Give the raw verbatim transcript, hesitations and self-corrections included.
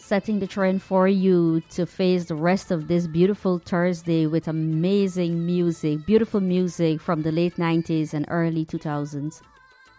setting the trend for you to face the rest of this beautiful Thursday with amazing music, beautiful music from the late nineties and early two thousands.